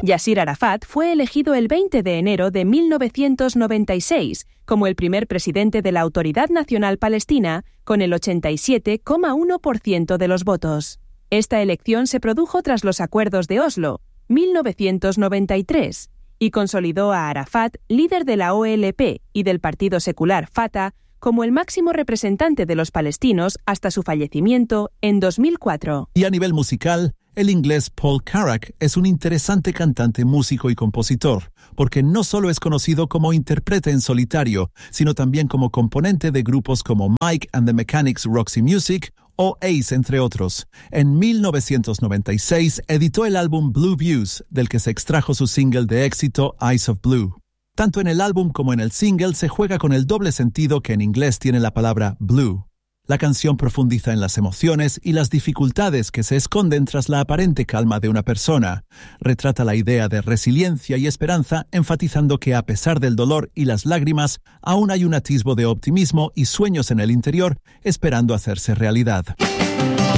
Yasir Arafat fue elegido el 20 de enero de 1996 como el primer presidente de la Autoridad Nacional Palestina con el 87,1% de los votos. Esta elección se produjo tras los acuerdos de Oslo, 1993, y consolidó a Arafat, líder de la OLP y del partido secular Fatah, como el máximo representante de los palestinos hasta su fallecimiento en 2004. Y a nivel musical, el inglés Paul Carrack es un interesante cantante, músico y compositor, porque no solo es conocido como intérprete en solitario, sino también como componente de grupos como Mike and the Mechanics Roxy Music o Ace, entre otros. En 1996 editó el álbum Blue Views, del que se extrajo su single de éxito Eyes of Blue. Tanto en el álbum como en el single se juega con el doble sentido que en inglés tiene la palabra blue. La canción profundiza en las emociones y las dificultades que se esconden tras la aparente calma de una persona. Retrata la idea de resiliencia y esperanza, enfatizando que a pesar del dolor y las lágrimas, aún hay un atisbo de optimismo y sueños en el interior esperando hacerse realidad.